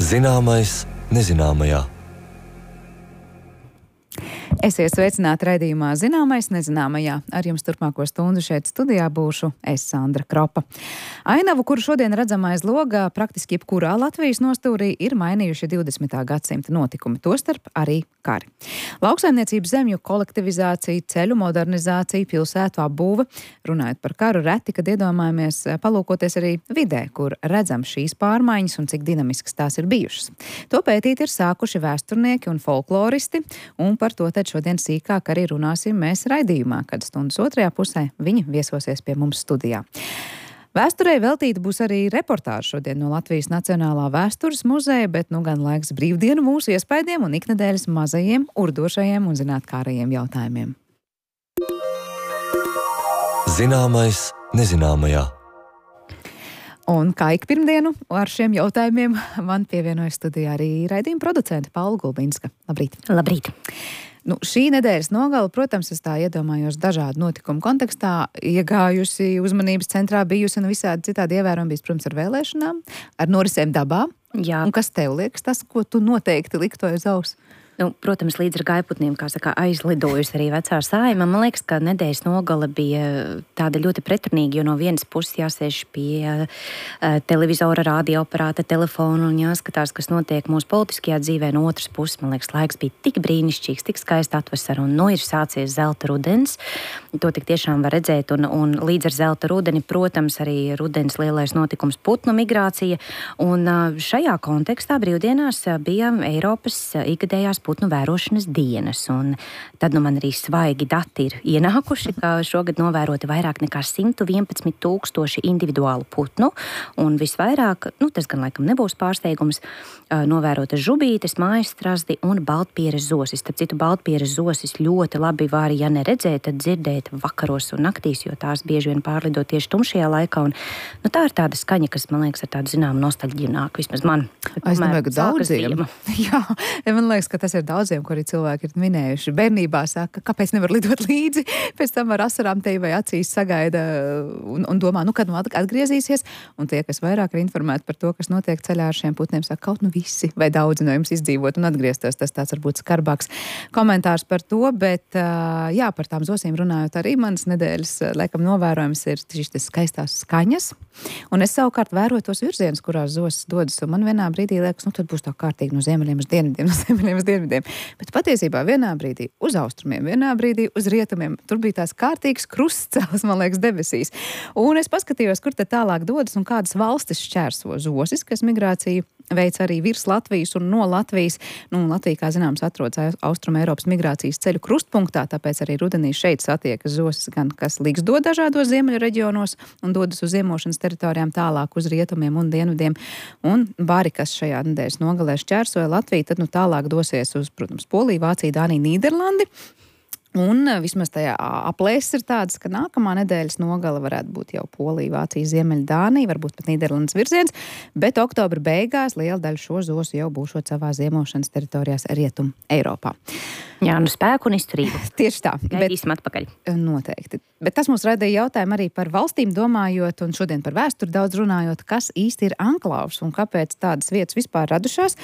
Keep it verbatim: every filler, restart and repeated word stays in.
Zināmais nezināmajā. Esiet sveicināti raidījumā Zināmais nezināmajā. Ar jums turpmāko stundu šeit studijā būšu es, Sandra Kropa. Ainavu, kuru šodien redzam aiz logā, praktiski jebkurā Latvijas nostūrī ir mainījuši divdesmitā gadsimta notikumi, tostarp arī kari. Lauksaimniecības zemju kolektivizācija, ceļu modernizācija, pilsētu apbūve. Runājot par karu, reti, kad iedomājamies palūkoties arī vidē, kur redzam šīs pārmaiņas un cik dinamiskas tās ir bijušas. To pētīt ir sākuši vēsturnieki un folkloristi, un par to tad šodien sīkāk arī runāsim mēs raidījumā, kad stundas otrajā pusē viņi viesosies pie mums studijā. Vēsturei veltīta būs arī reportāža šodien no Latvijas Nacionālā vēstures muzeja, bet nu gan laiks brīvdienu mūsu iespaidiem un iknedēļas mazajiem, urdošajiem un zinātkārajiem jautājumiem. Zināmais nezināmajā. Un kā ik pirmdienu ar šiem jautājumiem man pievienojas studijā arī raidījuma producente Paula Gulbinska. Labrīt! Labrīt! Nu, šī nedēļas nogale, protams, es tā iedomājos dažādu notikumu kontekstā, iegājusi uzmanības centrā, bijusi un visādi citādi ievērojami bijis, protams, ar vēlēšanām, ar norisēm dabā. Jā. Un kas tev liekas tas, ko tu noteikti liktu aiz auss? Nu, protams, līdz ar gaiputniem, kā saka, aizlidojusi arī vecā Saeima. Man liekas, ka nedēļas nogale bija tāda ļoti pretrunīga, jo no vienas puses jāsēž pie uh, televizora, radioaparāta, telefona un jāskatās, kas notiek mūsu politiskajā dzīvē. No otras puses, man liekas, laiks bija tik brīnišķīgs, tik skaisti atvasara un nu ir sācies zelta rudens. To tik tiešām var redzēt un, un līdz ar zelta rudeni, protams, arī rudens lielais notikums putnu migrācija. Un uh, šajā kontekstā brīvdienās uh, bija Eiropas uh, ikgadējās putnu vērošanas dienas, un tad nu man arī svaigi dati ir ienākuši, ka šogad novēroti vairāk nekā simt vienpadsmit tūkstoši individuālu putnu, un visvairāk, nu tas gan laikam nebūs pārsteigums, novērotas žubītes, mājas strazdi un baltpieres zosis. Starp citu, baltpieres zosis ļoti labi var, ja neredzēt, tad dzirdēt vakaros un naktīs, jo tās bieži vien pārlido tieši tumšajā laikā, un nu, tā ir tāda skaņa, kas, man liekas, ar tādu zināmu nostalģiju nāk, vismaz man. Es domāju, ka daudziem. Jā, man liekas, ka tas ir daudziem, ko arī cilvēki ir minējuši. Bērnībā saka, kāpēc nevar lidot līdzi, pēc tam ar asarām te vai acīs sagaida un, un domā, nu, kad nu atgriezīsies, un tie, kas vairāk ir informēti par to, kas notiek ceļā ar šiem putniem, saka, kaut nu visi vai daudzi no jums izdzīvot un atgrieztos. Tas tāds varbūt skarbāks komentārs par to, bet jā, par tām zosīm runājot arī manas nedēļas, laikam novērojums ir šīs skaistās skaņas, un es savukārt vēroju tos virzienus, kurās zosis dodas, un man vienā brīdī liekas, nu, tad būs tā kārtīgi no ziemeļiem uz dienvidiem, no ziemeļiem uz dienvidiem. Bet patiesībā vienā brīdī uz austrumiem, vienā brīdī uz rietumiem. Tur bija tās kārtīgas krustcēlas, man liekas, debesīs. Un es paskatījos, kur te tālāk dodas un kādas valstis šķērso zosis, kas migrāciju veic arī virs Latvijas un no Latvijas. Nu, Latvija, kā zināms, atrodas Austruma Eiropas migrācijas ceļu krustpunktā, tāpēc arī rudenī šeit satiekas zosis, gan kas ligzdo dažādos ziemeļu reģionos un dodas uz ziemošanas teritorijām tālāk uz rietumiem un dienvidiem. Un bari, kas šajā nedēļas nogalē šķērsoja Latviju, tad nu tālāk dosies uz, protams, Poliju, Vāciju, Dāniju, Nīderlandi. Un vismaz tajā aplēses ir tādas, ka nākamā nedēļas nogala varētu būt jau Polija, Vācija, Ziemeļa, Dānija, varbūt pat Nīderlandes virziens, bet oktobra beigās liela daļa šo zosu jau būšot savā ziemošanas teritorijās Rietum Eiropā. Jā, nu spēku un izturību. Tieši tā. Gaidīsim atpakaļ. Noteikti. Bet tas mums radīja jautājumu arī par valstīm domājot, un šodien par vēsturi daudz runājot, kas īsti ir anklāvs un kāpēc tādas vietas vispār radušās.